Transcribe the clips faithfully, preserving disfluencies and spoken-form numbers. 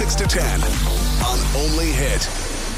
six to ten on Only Hit.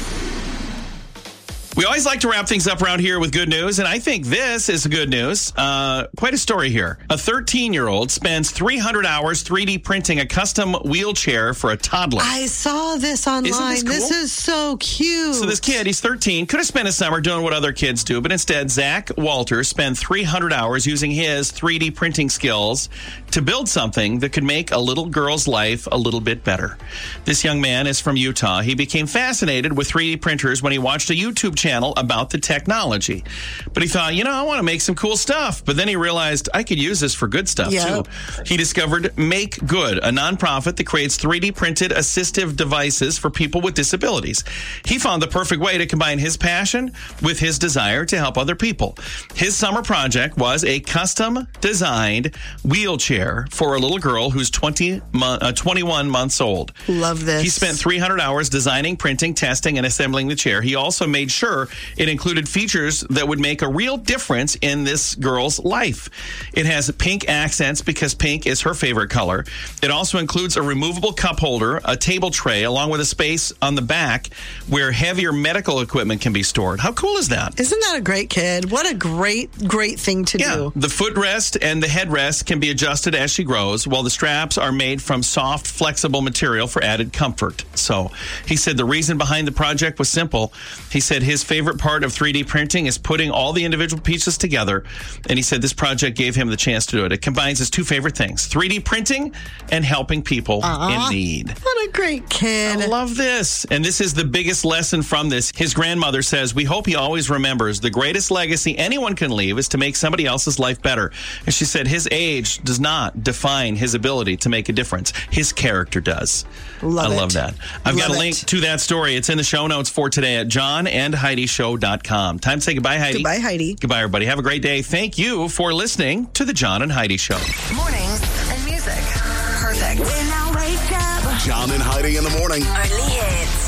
We always like to wrap things up around here with good news, and I think this is good news. Uh, quite a story here. A thirteen-year-old spends three hundred hours three D printing a custom wheelchair for a toddler. I saw this online. Isn't this cool? This is so cute. So this kid, he's thirteen, could have spent a summer doing what other kids do, but instead, Zach Walter spent three hundred hours using his three D printing skills to build something that could make a little girl's life a little bit better. This young man is from Utah. He became fascinated with three D printers when he watched a YouTube channel about the technology. But he thought, you know, I want to make some cool stuff. But then he realized I could use this for good stuff, yep. too. He discovered Make Good, a nonprofit that creates three D printed assistive devices for people with disabilities. He found the perfect way to combine his passion with his desire to help other people. His summer project was a custom designed wheelchair for a little girl who's twenty, uh, twenty-one months old. Love this. He spent three hundred hours designing, printing, testing, and assembling the chair. He also made sure it included features that would make a real difference in this girl's life. It has pink accents because pink is her favorite color. It also includes a removable cup holder, a table tray, along with a space on the back where heavier medical equipment can be stored. How cool is that? Isn't that a great kid? What a great, great thing to yeah. do. The footrest and the headrest can be adjusted as she grows, while the straps are made from soft, flexible material for added comfort. So he said the reason behind the project was simple. He said his favorite part of three D printing is putting all the individual pieces together. And he said this project gave him the chance to do it. It combines his two favorite things, three D printing and helping people Aww. in need. What a great kid. I love this. And this is the biggest lesson from this. His grandmother says, we hope he always remembers the greatest legacy anyone can leave is to make somebody else's life better. And she said his age does not define his ability to make a difference. His character does. Love I it. love that. I've Love got a it. link to that story. It's in the show notes for today at john and heidi show dot com. Time to say goodbye, Heidi. Goodbye, Heidi. Goodbye, everybody. Have a great day. Thank you for listening to the John and Heidi Show. Mornings and music. Perfect. John and Heidi in the morning. Only Hits.